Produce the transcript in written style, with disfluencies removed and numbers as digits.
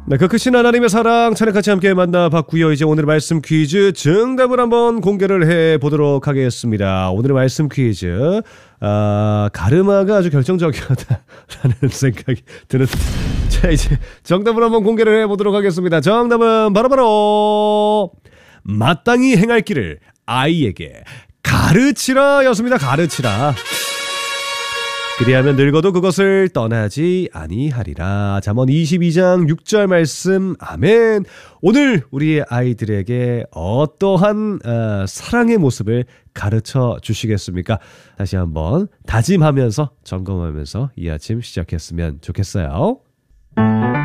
네, 그 크신 하나님의 사랑 찬양같이 함께 만나봤고요. 이제 오늘의 말씀 퀴즈 정답을 한번 공개를 해보도록 하겠습니다. 오늘의 말씀 퀴즈 가르마가 아주 결정적이었다라는 생각이 드는데 자, 이제 정답을 한번 공개를 해보도록 하겠습니다. 정답은 바로바로 마땅히 행할 길을 아이에게 가르치라 였습니다. 가르치라. 그리하면 늙어도 그것을 떠나지 아니하리라. 잠언 22장 6절 말씀. 아멘. 오늘 우리 아이들에게 어떠한 사랑의 모습을 가르쳐 주시겠습니까? 다시 한번 다짐하면서 점검하면서 이 아침 시작했으면 좋겠어요.